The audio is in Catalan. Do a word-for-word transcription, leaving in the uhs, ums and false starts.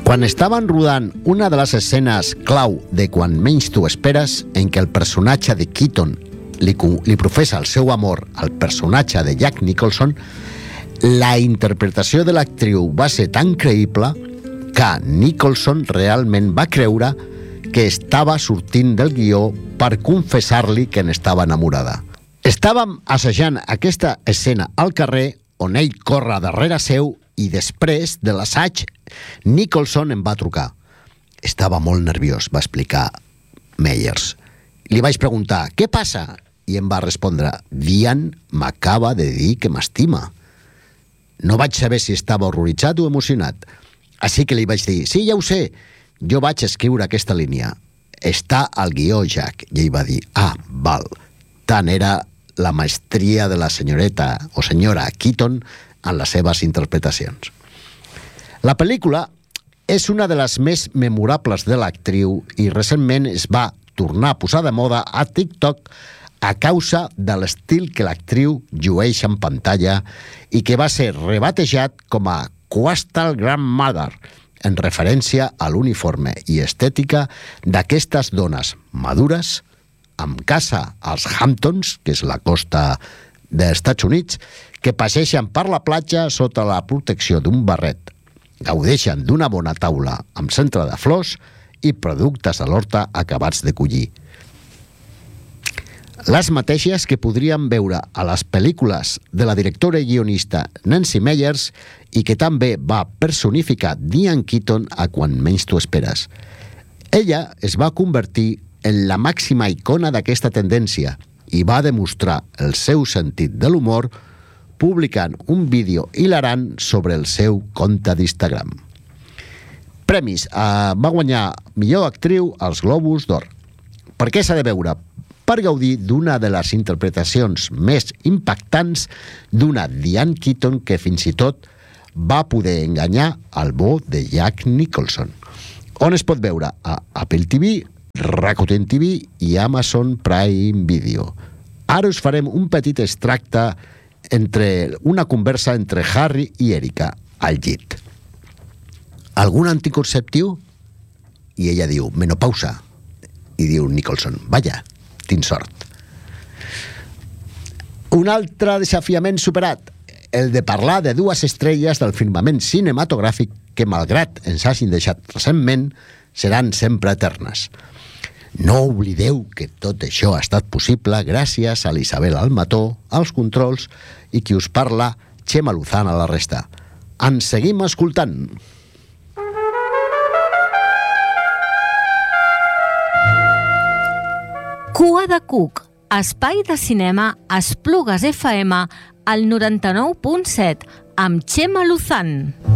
Quan estaven rodant una de les escenes clau de Quan menys t'ho esperes, en què el personatge de Keaton li, li professa el seu amor al personatge de Jack Nicholson, la interpretació de l'actriu va ser tan creïble que Nicholson realment va creure que estava sortint del guió per confessar-li que n'estava enamorada. Estàvem assajant aquesta escena al carrer on ell corre darrere seu i després de l'assaig Nicholson em va trucar. Estava molt nerviós, va explicar Meyers. Li vaig preguntar, què passa? I em va respondre, Dian m'acaba de dir que m'estima. No vaig saber si estava horroritzat o emocionat. Així que li vaig dir, sí, ja ho sé, jo vaig escriure aquesta línia. Està al guió, Jack. I ell va dir, ah, val. Tant era la maestria de la senyoreta o senyora Keaton en les seves interpretacions. La pel·lícula és una de les més memorables de l'actriu i recentment es va tornar a posar de moda a TikTok a causa de l'estil que l'actriu llueix en pantalla i que va ser rebatejat com a Coastal Grandmother, en referència a l'uniforme i estètica d'aquestes dones madures amb casa als Hamptons, que és la costa dels Estats Units, que passegen per la platja sota la protecció d'un barret. Gaudeixen d'una bona taula amb centre de flors i productes de l'horta acabats de collir. Les mateixes que podríem veure a les pel·lícules de la directora i guionista Nancy Meyers i que també va personificar Diane Keaton a Quan menys t'ho esperes. Ella es va convertir en la màxima icona d'aquesta tendència i va demostrar el seu sentit de l'humor publicant un vídeo hilarant sobre el seu compte d'Instagram. Premis. Uh, va guanyar millor actriu als Globus d'Or. Per què s'ha de veure? Per gaudir d'una de les interpretacions més impactants d'una Diane Keaton que fins i tot va poder enganyar el bo de Jack Nicholson. On es pot veure? A Apple T V, Rakuten T V i Amazon Prime Video. Ara us farem un petit extracte entre una conversa entre Harry i Erika al llit. Algun anticonceptiu? I ella diu, menopausa. I diu Nicholson, vaja, tinc sort. Un altre desafiament superat, el de parlar de dues estrelles del firmament cinematogràfic que, malgrat ens hagin deixat recentment, seran sempre eternes. No oblideu que tot això ha estat possible gràcies a l'Isabel Almató, als controls, i qui us parla, Xema Luzán a la resta. Ens seguim escoltant. Cua de Cuc, espai de cinema a Esplugues F M al noranta-nou punt set, amb Xema Luzán.